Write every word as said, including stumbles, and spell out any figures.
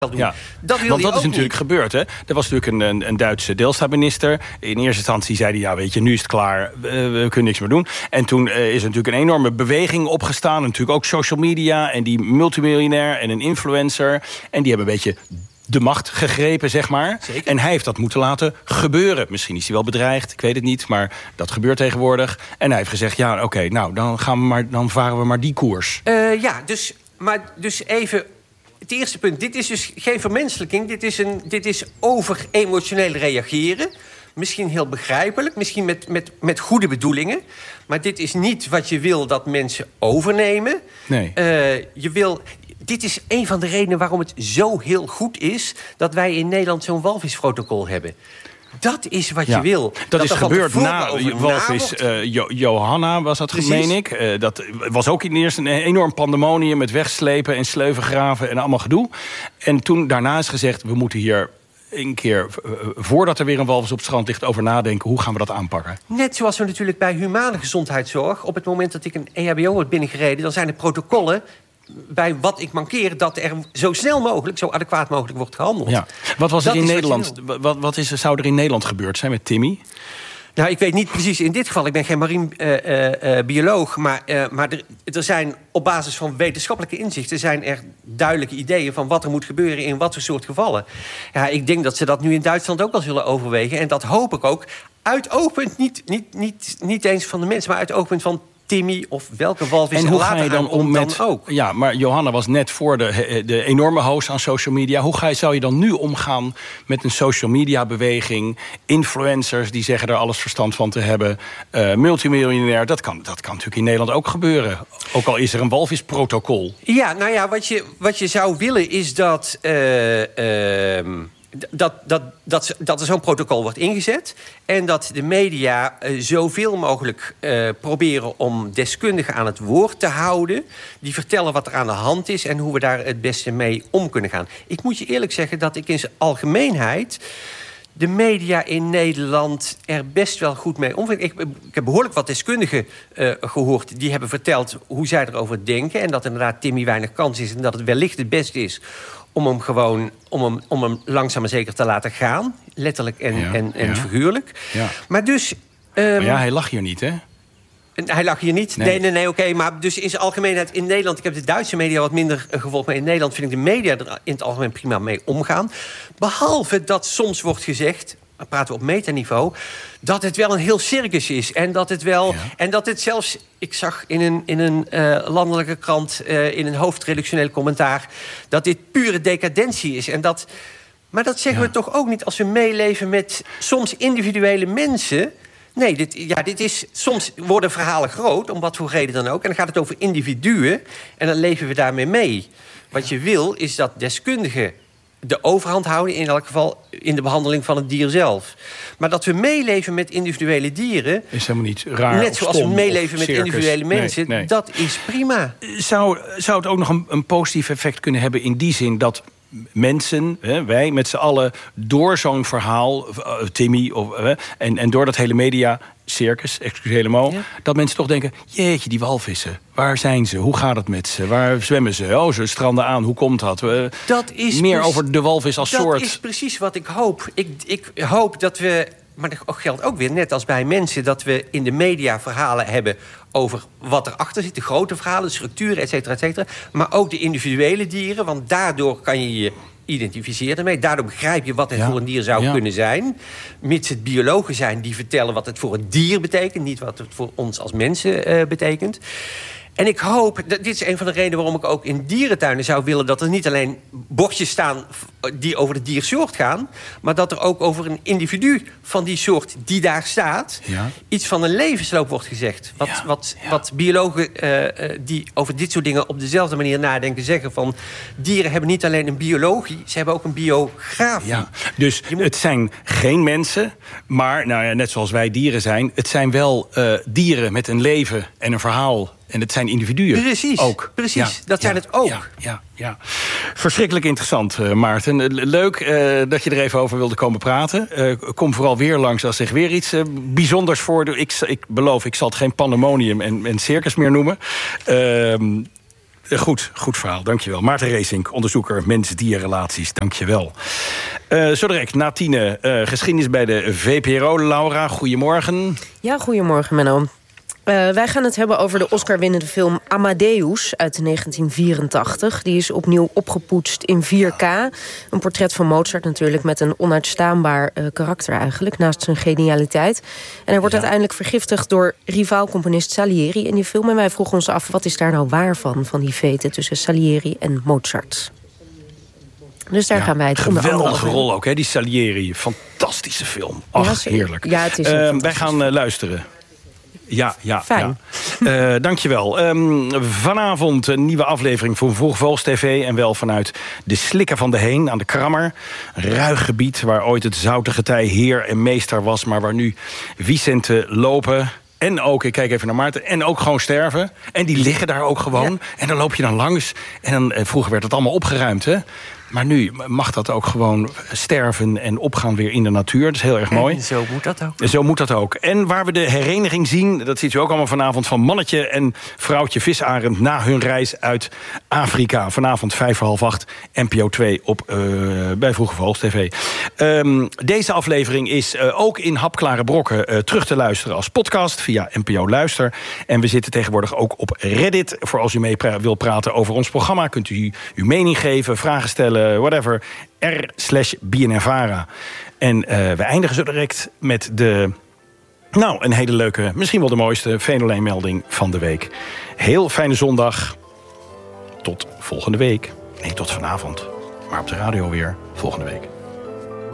doen. Ja. Dat wil Want hij dat is ook natuurlijk niet. gebeurd, hè? Er was natuurlijk een, een, een Duitse deelstaatminister. In eerste instantie zei hij, ja, weet je, nu is het klaar. We, we kunnen niks meer doen. En toen uh, is er natuurlijk een enorme beweging opgestaan. Natuurlijk ook social media en die multimiljonair en een influencer. En die hebben een beetje de macht gegrepen, zeg maar. Zeker. En hij heeft dat moeten laten gebeuren. Misschien is hij wel bedreigd, ik weet het niet. Maar dat gebeurt tegenwoordig. En hij heeft gezegd, ja, oké, okay, nou, dan, gaan we maar, dan varen we maar die koers. Uh, ja, dus, maar dus even... Het eerste punt, dit is dus geen vermenselijking. Dit is, een, dit is over emotioneel reageren. Misschien heel begrijpelijk, misschien met, met, met goede bedoelingen. Maar dit is niet wat je wil dat mensen overnemen. Nee. Uh, je wil... Dit is een van de redenen waarom het zo heel goed is dat wij in Nederland zo'n walvisprotocol hebben. Dat is wat ja, je wil. Dat, dat is gebeurd na walvis na uh, jo Johanna, was dat, meen ik. Uh, dat was ook in eerst een enorm pandemonium met wegslepen en sleuven graven en allemaal gedoe. En toen daarna is gezegd, we moeten hier een keer, uh, voordat er weer een walvis op het strand ligt, over nadenken, hoe gaan we dat aanpakken? Net zoals we natuurlijk bij humane gezondheidszorg, op het moment dat ik een E H B O word binnengereden, dan zijn er protocollen bij wat ik mankeer, dat er zo snel mogelijk, zo adequaat mogelijk wordt gehandeld. Ja. Wat was er dat in Nederland? Wat, wat is, zou er in Nederland gebeurd zijn met Timmy? Nou, ik weet niet precies in dit geval. Ik ben geen marien uh, uh, uh, bioloog. Maar, uh, maar er, er zijn op basis van wetenschappelijke inzichten zijn er duidelijke ideeën van wat er moet gebeuren in wat voor soort gevallen. Ja, ik denk dat ze dat nu in Duitsland ook wel zullen overwegen. En dat hoop ik ook. Uit oogpunt, niet, niet, niet, niet eens van de mensen, maar uit oogpunt van Timmy of welke walvis. En hoe ga je dan om met... Dan ook. Ja, maar Johanna was net voor de, de enorme host aan social media. Hoe ga je, zou je dan nu omgaan met een social media beweging? Influencers die zeggen er alles verstand van te hebben. Uh, multimiljonair, dat kan, dat kan natuurlijk in Nederland ook gebeuren. Ook al is er een walvisprotocol. Ja, nou ja, wat je, wat je zou willen is dat... Uh, uh, Dat, dat, dat, dat er zo'n protocol wordt ingezet. En dat de media uh, zoveel mogelijk uh, proberen om deskundigen aan het woord te houden. Die vertellen wat er aan de hand is en hoe we daar het beste mee om kunnen gaan. Ik moet je eerlijk zeggen dat ik in zijn algemeenheid de media in Nederland er best wel goed mee omgaan. Ik, ik heb behoorlijk wat deskundigen uh, gehoord die hebben verteld hoe zij erover denken. En dat inderdaad Timmy weinig kans is en dat het wellicht het beste is om hem gewoon om hem, om hem langzaam maar zeker te laten gaan. Letterlijk en, ja, en, en ja. figuurlijk. Ja. Maar dus... Um, maar ja, hij lag hier niet, hè? Hij lag hier niet. Nee, nee, nee, nee oké. Okay. Maar dus in zijn algemeenheid in Nederland... Ik heb de Duitse media wat minder uh, gevolgd. Maar in Nederland vind ik de media er in het algemeen prima mee omgaan. Behalve dat soms wordt gezegd... Dan praten we op metaniveau... dat het wel een heel circus is. En dat het wel... Ja. En dat het zelfs... Ik zag in een, in een uh, landelijke krant... Uh, in een hoofdredactioneel commentaar... dat dit pure decadentie is. En dat, maar dat zeggen ja. we toch ook niet... als we meeleven met soms individuele mensen... Nee, dit, ja, dit is, soms worden verhalen groot, om wat voor reden dan ook. En dan gaat het over individuen en dan leven we daarmee mee. Wat je wil, is dat deskundigen de overhand houden... in elk geval in de behandeling van het dier zelf. Maar dat we meeleven met individuele dieren... is helemaal niet raar. Net zoals we meeleven met individuele mensen, nee, nee. Dat is prima. Zou, zou het ook nog een, een positief effect kunnen hebben in die zin... dat mensen, hè, wij met z'n allen, door zo'n verhaal... Uh, Timmy, of, uh, en, en door dat hele media... circus, excuus helemaal, ja. dat mensen toch denken... jeetje, die walvissen, waar zijn ze? Hoe gaat het met ze? Waar zwemmen ze? Oh, ze stranden aan, hoe komt dat? Uh, dat is meer over de walvis als dat soort. Dat is precies wat ik hoop. Ik, ik hoop dat we... Maar dat geldt ook weer, net als bij mensen... dat we in de media verhalen hebben over wat erachter zit. De grote verhalen, de structuren, et cetera, et cetera. Maar ook de individuele dieren, want daardoor kan je je identificeren ermee. Daardoor begrijp je wat het ja. voor een dier zou ja. kunnen zijn. Mits het biologen zijn die vertellen wat het voor het dier betekent... niet wat het voor ons als mensen uh, betekent. En ik hoop, dit is een van de redenen waarom ik ook in dierentuinen zou willen... dat er niet alleen bordjes staan die over de diersoort gaan... maar dat er ook over een individu van die soort die daar staat... Ja. iets van een levensloop wordt gezegd. Wat, ja. wat, ja. wat biologen uh, die over dit soort dingen op dezelfde manier nadenken zeggen... van dieren hebben niet alleen een biologie, ze hebben ook een biografie. Ja. Dus moet... het zijn geen mensen, maar nou ja, net zoals wij dieren zijn... het zijn wel uh, dieren met een leven en een verhaal... En het zijn individuen. Precies, ook. precies. Ja, dat zijn ja, het ook. Ja, ja, ja. Verschrikkelijk interessant, uh, Maarten. Leuk uh, dat je er even over wilde komen praten. Uh, kom vooral weer langs als zich weer iets uh, bijzonders voordoet. Ik, ik beloof, ik zal het geen pandemonium en, en circus meer noemen. Uh, Goed, goed verhaal, dankjewel. Maarten Reesink, onderzoeker mens-dierrelaties, dankjewel. Uh, zo direct, na tienen, uh, geschiedenis bij de V P R O. Laura, goedemorgen. Ja, goedemorgen, Menno. Uh, wij gaan het hebben over de Oscar-winnende film Amadeus uit negentien vierentachtig. Die is opnieuw opgepoetst in vier K. Een portret van Mozart natuurlijk, met een onuitstaanbaar uh, karakter eigenlijk, naast zijn genialiteit. En hij wordt ja. uiteindelijk vergiftigd door rivaal-componist Salieri in die film. En wij vroegen ons af, wat is daar nou waar van, van die vete tussen Salieri en Mozart? Dus daar ja, gaan wij het onder andere over. Geweldige rol ook, hè, die Salieri. Fantastische film. Ach, ja, heerlijk. Ja, het is uh, wij gaan uh, luisteren. Ja, ja, Fijn. ja. Uh, dankjewel. Um, vanavond een nieuwe aflevering van Vroegvogels T V... en wel vanuit de Slikken van de Heen aan de Krammer. Een ruig gebied waar ooit het zoute getij heer en meester was... maar waar nu Vicenten lopen... En ook, ik kijk even naar Maarten, en ook gewoon sterven. En die liggen daar ook gewoon. Ja. En dan loop je dan langs. En dan, en vroeger werd het allemaal opgeruimd, hè? Maar nu mag dat ook gewoon sterven en opgaan weer in de natuur. Dat is heel erg mooi. En zo moet dat ook. Zo moet dat ook. En waar we de hereniging zien, dat ziet u ook allemaal vanavond... van mannetje en vrouwtje visarend na hun reis uit Afrika. Vanavond vijf voor half acht, N P O twee op, uh, bij Vroege Vogels T V. Um, deze aflevering is uh, ook in hapklare brokken uh, terug te luisteren als podcast... via N P O Luister. En we zitten tegenwoordig ook op Reddit. Voor als u mee pra- wil praten over ons programma... kunt u uw mening geven, vragen stellen... whatever, r slash BNNVARA. En uh, we eindigen zo direct met de... nou, een hele leuke, misschien wel de mooiste Venolijn-melding van de week. Heel fijne zondag. Tot volgende week. Nee, tot vanavond. Maar op de radio weer volgende week.